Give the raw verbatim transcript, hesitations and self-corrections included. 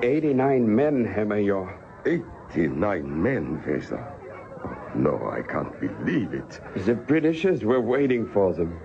eighty-nine men, Herr Major. eighty-nine men, Weser. Oh, no, I can't believe it. The Britishers were waiting for them.